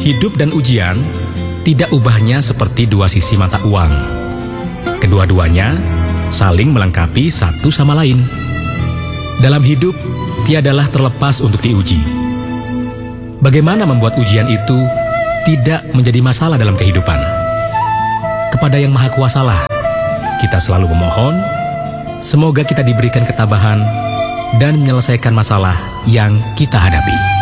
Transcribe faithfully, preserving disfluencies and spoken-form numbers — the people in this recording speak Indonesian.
Hidup dan ujian tidak ubahnya seperti dua sisi mata uang. Kedua-duanya saling melengkapi satu sama lain. Dalam hidup, tiadalah terlepas untuk diuji. Bagaimana membuat ujian itu tidak menjadi masalah dalam kehidupan? Kepada Yang Maha Kuasalah kita selalu memohon, semoga kita diberikan ketabahan dan menyelesaikan masalah yang kita hadapi.